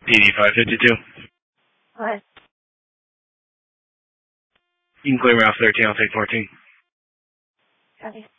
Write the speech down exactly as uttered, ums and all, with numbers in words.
P D five fifty-two. What? You can claim Ralph thirteen, I'll take fourteen. Copy.